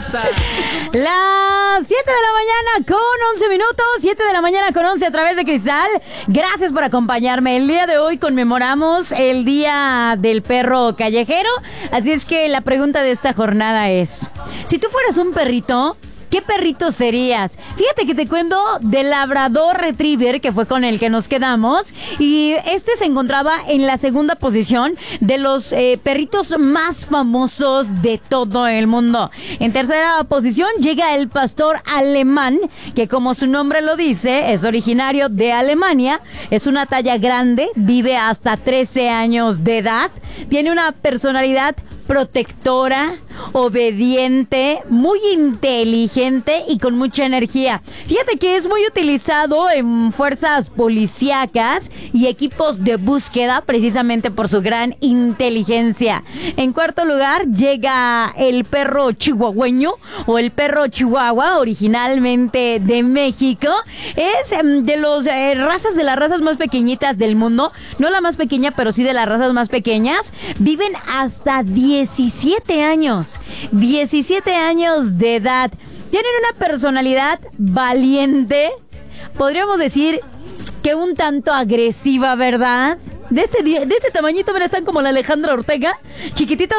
Las 7 de la mañana con 11 minutos, 7 de la mañana con 11 a través de Cristal. Gracias por acompañarme. El día de hoy conmemoramos el Día del Perro Callejero. Así es que la pregunta de esta jornada es: si tú fueras un perrito, ¿qué perrito serías? Fíjate que te cuento del Labrador Retriever, que fue con el que nos quedamos, y este se encontraba en la segunda posición de los perritos más famosos de todo el mundo. En tercera posición llega el pastor alemán, que como su nombre lo dice, es originario de Alemania, es una talla grande, vive hasta 13 años de edad, tiene una personalidad protectora, obediente, muy inteligente y con mucha energía. Fíjate que es muy utilizado en fuerzas policíacas y equipos de búsqueda precisamente por su gran inteligencia. En cuarto lugar llega el perro chihuahueño o el perro chihuahua, originalmente de México. Es de las razas más pequeñitas del mundo. No la más pequeña, pero sí de las razas más pequeñas. Viven hasta 17 años. 17 años de edad. Tienen una personalidad valiente. Podríamos decir que un tanto agresiva, ¿verdad? De este tamañito, mira, están como la Alejandra Ortega. Chiquititos